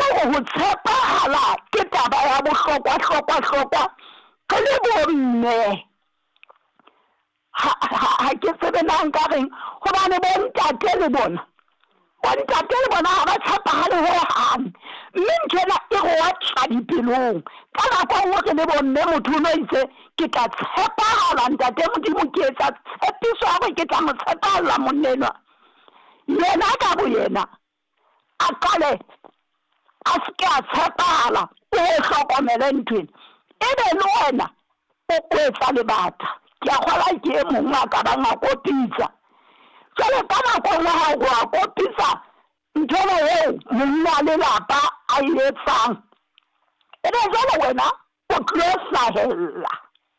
ho tshepahala ke taba ya bohlokwa re le bomme ha ke tsebe na nka reng hobane bontate le bona ha ba tshepahale ho hang mme nthwena e re wa tla dipelong ka nako nngwe re le bomme motho o no itse ke tla tshepahala ntate Modimo ke etsa tshepiso hore ke tla mo tshepahala monenwa yena ka bo yena a qale a se ke a tshepahala o hlokomele nthwena ebe le wena o etsa lebata ke a kgola ke e mong a ka bang a kopitsa jwale ka nako nngwe ha o a kopitsa ntho eo monna lelapa a ile etsang ebe jwale wena o tlo hlahella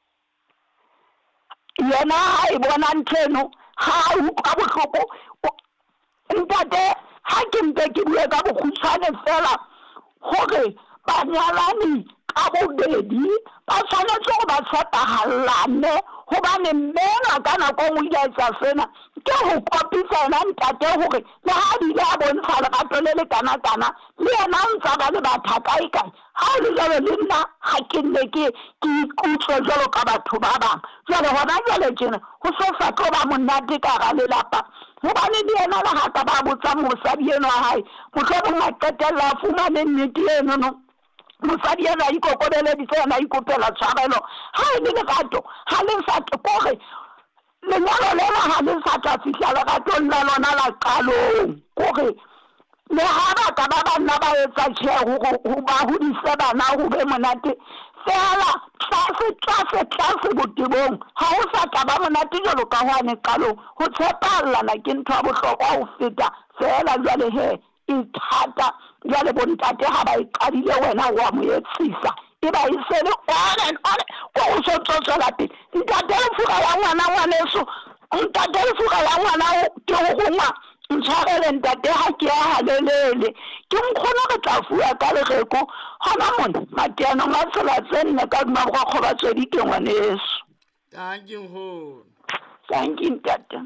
yena ha e bona ntheno ha o utlwa bohloko ntate ha ke mpe ke bue ka bokgutshwane fela hore banyalani ka bobedi ba tshwanetse go ba tshepahallane hobane mmena ka nako nngwe ile etsa sena ke ho kopisa yena ntate hore le ha bile a bontsha lerato le le kana le yena ntsa ba le batha kae ha o le jalo le nna ha ke nne ke ikutlwe jalo ka batho ba bang jwale hona jwale tjena ho so sa tlo ba monate ka ga lelapa hobane le yena le ha ka ba botsa mosadi eno wa hae mohlomong a qetella a fumane nnete enono mosadi ena a ikokobeleditse yena a ikopela tshwarelo ha e le lerato ha le sa kore lenyalo lena ha le sa tla fihla leratong la lona la qalong kore le ha ba ka ba banna ba etsa tjhe ho ba hodise bana ho be monate fela tlase botebong ha o sa tla ba monate jalo ka hwane qalong ho tshepallana ke ntho ya bohlokwa ho feta fela jwale he ithata jwale bontate ha ba iqadile wena wa mo etsisa e ba isele one ko o so tsotsola pele ntate lefuga la ngwaneso ntate lefuga la ngwana ke ho gongwa ntshwarele ntate ha ke a halelele ke nkgona go tla fua ka legeko hona mona mateanong a tsela tse nne ka dimabogakgo ba tswedi ke ngwaneso thank you ntate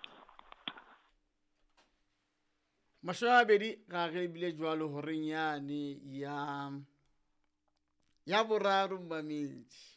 Mashabedi ga re bile jwalo hore nyane ya boraro mametsi